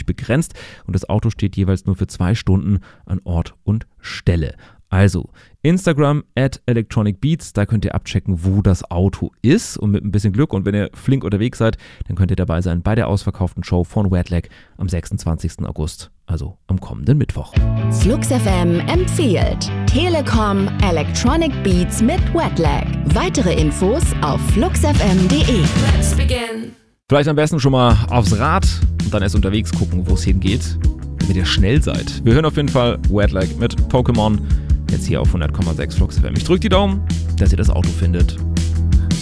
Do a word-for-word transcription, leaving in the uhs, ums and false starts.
begrenzt und das Auto steht jeweils nur für zwei Stunden an Ort und Stelle. Also Instagram at Electronic Beats, da könnt ihr abchecken, wo das Auto ist und mit ein bisschen Glück und wenn ihr flink unterwegs seid, dann könnt ihr dabei sein bei der ausverkauften Show von Wetlag am sechsundzwanzigsten August, also am kommenden Mittwoch. Flux F M empfiehlt Telekom Electronic Beats mit Wetlag. Weitere Infos auf flux f m punkt d e. Let's begin. Vielleicht am besten schon mal aufs Rad und dann erst unterwegs gucken, wo es hingeht, damit ihr schnell seid. Wir hören auf jeden Fall Wetlag mit Pokémon. Jetzt hier auf hundert Komma sechs Flux F M. Ich drücke die Daumen, dass ihr das Auto findet